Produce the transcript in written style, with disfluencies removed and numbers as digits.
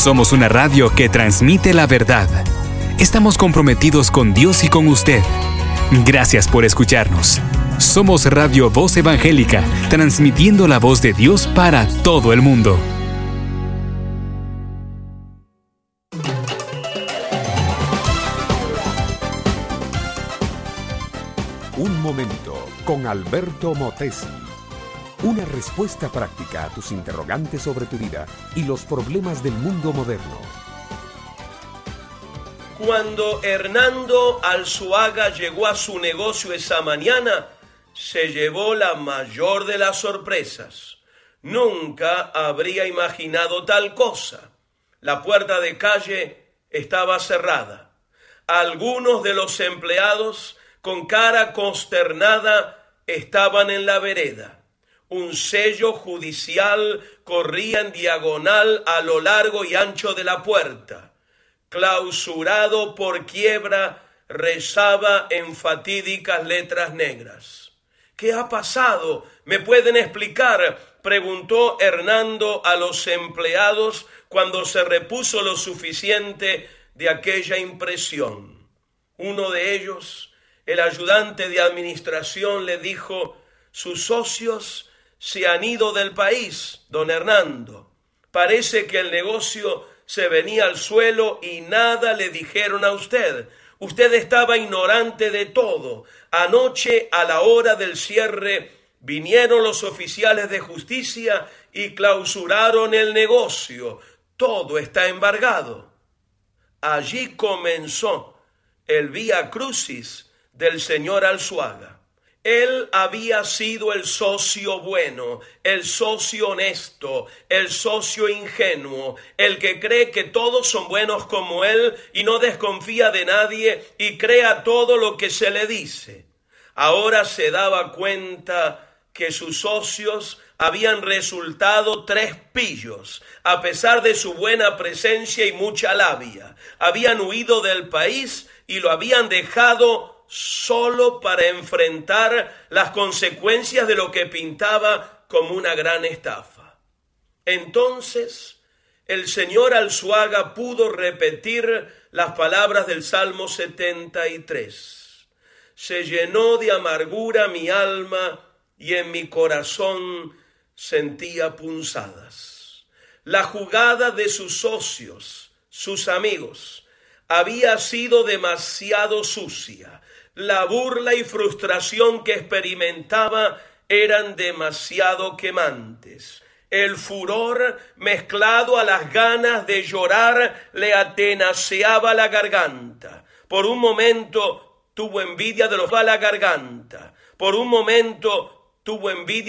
Somos una radio que transmite la verdad. Estamos comprometidos con Dios y con usted. Gracias por escucharnos. Somos Radio Voz Evangélica, transmitiendo la voz de Dios para todo el mundo. Un momento con Alberto Motesi. Una respuesta práctica a tus interrogantes sobre tu vida y los problemas del mundo moderno. Cuando Hernando Alzuaga llegó a su negocio esa mañana, se llevó la mayor de las sorpresas. Nunca habría imaginado tal cosa. La puerta de calle estaba cerrada. Algunos de los empleados, con cara consternada, estaban en la vereda. Un sello judicial corría en diagonal a lo largo y ancho de la puerta. Clausurado por quiebra, rezaba en fatídicas letras negras. ¿Qué ha pasado? ¿Me pueden explicar?, preguntó Hernando a los empleados cuando se repuso lo suficiente de aquella impresión. Uno de ellos, el ayudante de administración, le dijo: sus socios se han ido del país, don Hernando. Parece que el negocio se venía al suelo y nada le dijeron a usted. Usted estaba ignorante de todo. Anoche, a la hora del cierre, vinieron los oficiales de justicia y clausuraron el negocio. Todo está embargado. Allí comenzó el Vía Crucis del señor Alzuaga. Él había sido el socio bueno, el socio honesto, el socio ingenuo, el que cree que todos son buenos como él y no desconfía de nadie y crea todo lo que se le dice. Ahora se daba cuenta que sus socios habían resultado tres pillos, a pesar de su buena presencia y mucha labia. Habían huido del país y lo habían dejado solo para enfrentar las consecuencias de lo que pintaba como una gran estafa. Entonces, el señor Alzuaga pudo repetir las palabras del Salmo 73. Se llenó de amargura mi alma y en mi corazón sentía punzadas. La jugada de sus socios, sus amigos, había sido demasiado sucia. La burla y frustración que experimentaba eran demasiado quemantes. El furor mezclado a las ganas de llorar le atenaceaba la garganta. Por un momento tuvo envidia de los a la garganta. Por un momento tuvo envidia